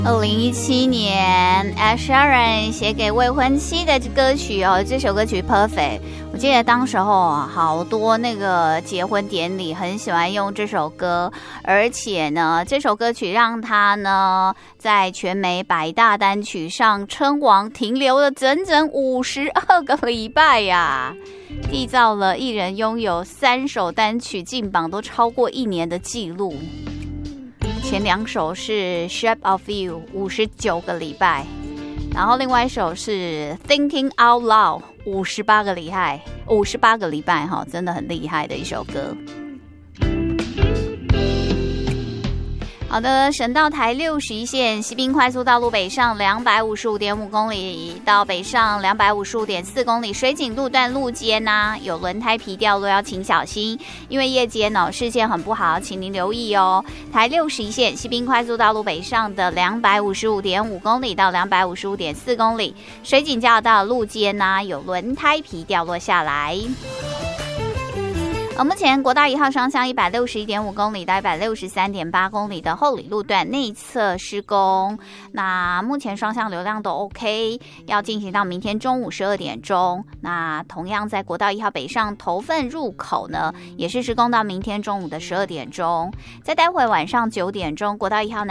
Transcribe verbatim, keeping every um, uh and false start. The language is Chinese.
二零一七年 Ed Sheeran 写给未婚妻的歌曲哦，这首歌曲 Perfect， 我记得当时候好多那个结婚典礼很喜欢用这首歌，而且呢，这首歌曲让他呢在全美百大单曲上称王，停留了整整五十二个礼拜呀，缔造了艺人拥有三首单曲进榜都超过一年的记录。前两首是 Shape of You 五十九个礼拜，然后另外一首是 Thinking Out Loud 五十八个礼拜，五十八个礼拜哈，真的很厉害的一首歌。好的，省道台六十一线西滨快速道路北上两百五十五点五公里到北上两百五十五点四公里，水警路段路肩呐、啊、有轮胎皮掉落，要请小心，因为夜间呢、哦、视线很不好，请您留意哦。台六十一线西滨快速道路北上的两百五十五点五公里到两百五十五点四公里，水警交流道路肩呐、啊、有轮胎皮掉落下来。而目前国道一号双向一百六十一点五公里到一百六十三点八公里的后里路段内侧施工，那目前双向流量都 OK， 要进行到明天中午十二点钟。那同样在国道一号北上头份入口呢，也是施工到明天中午的十二点钟。在待会晚上九点钟，国道一号